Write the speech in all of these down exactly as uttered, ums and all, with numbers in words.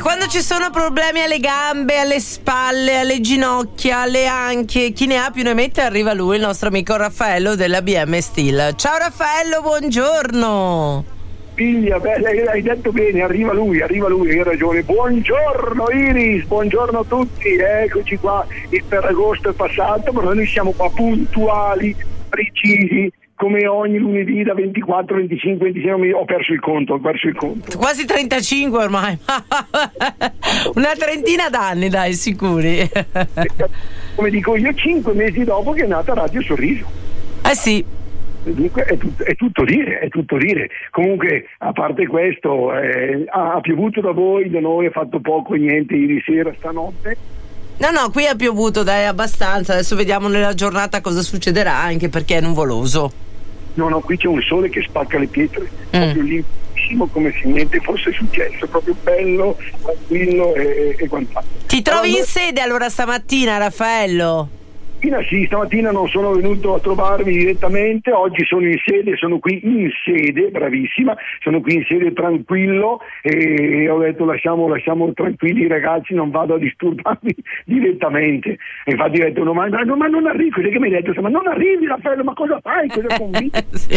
quando ci sono problemi alle gambe, alle spalle, alle ginocchia, alle anche, chi ne ha più ne mette, arriva lui, il nostro amico Raffaello della B M Steel. Ciao Raffaello, buongiorno. Figlia, beh, hai detto bene, arriva lui, arriva lui, hai ragione. Buongiorno Iris, buongiorno a tutti, eccoci qua, il Ferragosto è passato, ma noi siamo qua puntuali, precisi, come ogni lunedì da ventiquattro, venticinque, ventisei, ho perso il conto, ho perso il conto. Quasi trentacinque ormai, una trentina d'anni, dai, sicuri. Come dico io, cinque mesi dopo che è nata Radio Sorriso. Eh sì. Dunque è, tut- è tutto dire, è tutto dire. Comunque, a parte questo, eh, ha, ha piovuto da voi, da noi ha fatto poco e niente ieri sera, stanotte. No, no, qui ha piovuto, dai, abbastanza. Adesso vediamo nella giornata cosa succederà, anche perché è nuvoloso. No, no, qui c'è un sole che spacca le pietre, mm. proprio limpissimo, come se niente fosse successo, proprio bello, tranquillo e, e quant'altro. Ti trovi allora, in sede allora stamattina, Raffaello? Sì, stamattina non sono venuto a trovarvi direttamente, oggi sono in sede, sono qui in sede, bravissima, sono qui in sede tranquillo e ho detto lasciamo, lasciamo tranquilli i ragazzi, non vado a disturbarvi direttamente. E infatti ho detto no, ma, no, ma non arrivi, cos'è che mi hai detto? Ma non arrivi Raffaello, ma cosa fai? Cosa convinci? sì.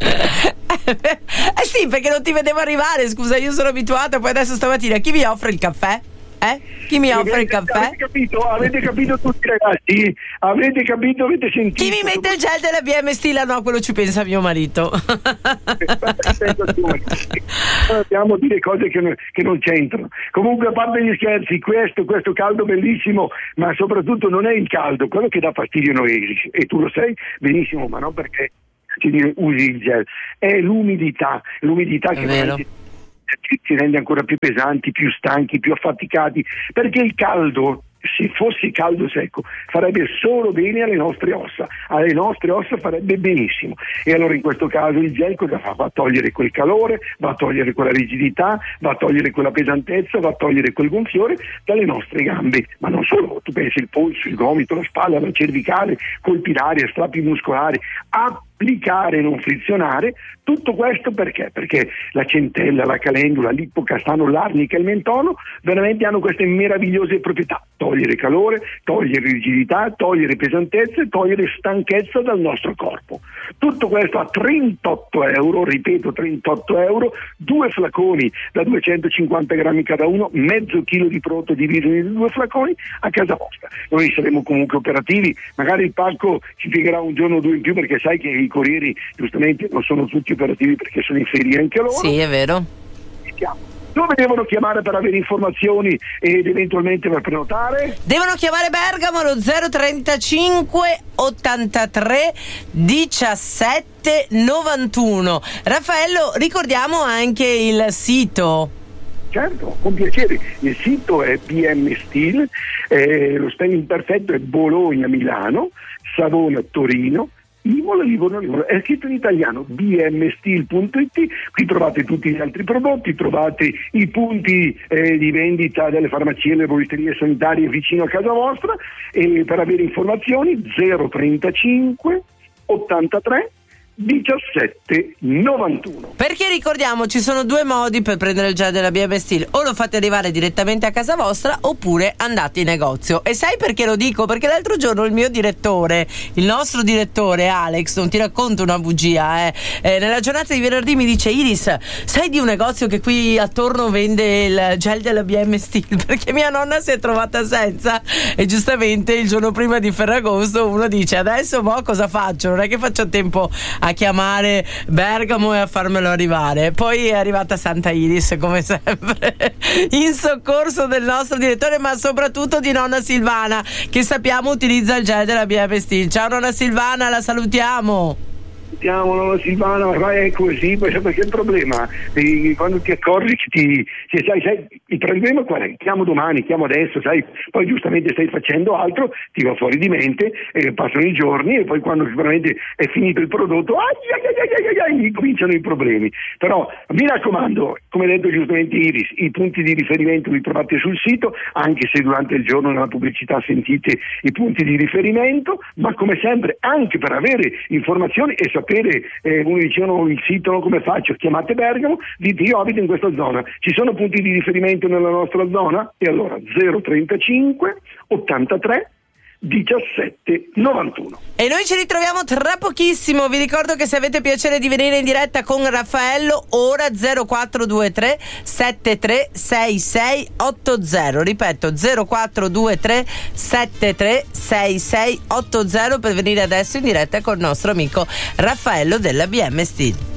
eh sì, perché non ti vedevo arrivare, scusa, io sono abituata, poi adesso stamattina chi mi offre il caffè? Eh? Chi mi offre avete, il caffè? Avete capito? Avete capito tutti ragazzi? Avete capito? Avete sentito? Chi mi mette il gel della B M Steel? No, quello ci pensa mio marito. Abbiamo dire cose che non, che non c'entrano. Comunque, a parte gli scherzi, questo, questo caldo bellissimo, ma soprattutto non è il caldo, quello che dà fastidio a noi, e tu lo sai benissimo, ma non perché ci dire, usi il gel, è l'umidità, l'umidità che veramente ci rende ancora più pesanti, più stanchi, più affaticati, perché il caldo, se fosse caldo secco, farebbe solo bene alle nostre ossa, alle nostre ossa farebbe benissimo. E allora in questo caso il gel cosa fa? Va a togliere quel calore, va a togliere quella rigidità, va a togliere quella pesantezza, va a togliere quel gonfiore dalle nostre gambe, ma non solo, tu pensi il polso, il gomito, la spalla, la cervicale, colpi d'aria, strappi muscolari, applicare, non frizionare. Tutto questo perché? Perché la centella, la calendula, l'ippocastano, l'arnica e il mentono veramente hanno queste meravigliose proprietà: togliere calore, togliere rigidità, togliere pesantezza e togliere stanchezza dal nostro corpo. Tutto questo a trentotto euro, ripeto trentotto euro, due flaconi da duecentocinquanta grammi cada uno, mezzo chilo di prodotto diviso in due flaconi a casa vostra. Noi saremo comunque operativi, magari il pacco ci piegherà un giorno o due in più, perché sai che i corrieri giustamente non sono tutti operativi perché sono in ferie anche loro. Sì, è vero. Dove devono chiamare per avere informazioni ed eventualmente per prenotare? Devono chiamare Bergamo allo zero trentacinque ottantatré diciassette novantuno. Raffaello, ricordiamo anche il sito. Certo, con piacere. Il sito è B M Steel, eh, lo spelling perfetto è Bologna Milano, Savona Torino, Imola, Livorno, Livorno. È scritto in italiano, b m steel punto i t. Qui trovate tutti gli altri prodotti, trovate i punti eh, di vendita delle farmacie e le erboristerie sanitarie vicino a casa vostra, e per avere informazioni zero trentacinque ottantatré diciassette novantuno. Perché ricordiamo, ci sono due modi per prendere il gel della B M Steel: o lo fate arrivare direttamente a casa vostra oppure andate in negozio. E sai perché lo dico? Perché l'altro giorno il mio direttore, il nostro direttore Alex, non ti racconto una bugia, eh, eh, nella giornata di venerdì mi dice: Iris, sai di un negozio che qui attorno vende il gel della B M Steel? Perché mia nonna si è trovata senza, e giustamente il giorno prima di Ferragosto uno dice: adesso mo cosa faccio? Non è che faccio tempo a a chiamare Bergamo e a farmelo arrivare. Poi è arrivata Santa Iris, come sempre, in soccorso del nostro direttore, ma soprattutto di nonna Silvana, che sappiamo utilizza il gel della B M Steel. Ciao nonna Silvana, la salutiamo. Salutiamo nonna Silvana, ma è così, perché il problema eh, quando ti accorgi che ti che sai, sai, il problema qual è? Chiamo domani, chiamo adesso, sai, poi giustamente stai facendo altro, ti va fuori di mente, eh, passano i giorni e poi quando sicuramente è finito il prodotto, ai, ai, ai, ai, ai, ai, cominciano i problemi. Però mi raccomando, come ha detto giustamente Iris, i punti di riferimento li trovate sul sito, anche se durante il giorno nella pubblicità sentite i punti di riferimento, ma come sempre anche per avere informazioni e sapere sapere, eh, uno dicevano il sito, no, come faccio? Chiamate Bergamo, dite io abito in questa zona, ci sono punti di riferimento nella nostra zona? E allora zero trentacinque ottantatré diciassette novantuno. E noi ci ritroviamo tra pochissimo. Vi ricordo che se avete piacere di venire in diretta con Raffaello, ora zero quattro due tre sette tre sei sei otto zero, ripeto zero quattro due tre sette tre sei sei otto zero per venire adesso in diretta con il nostro amico Raffaello della B M Steel.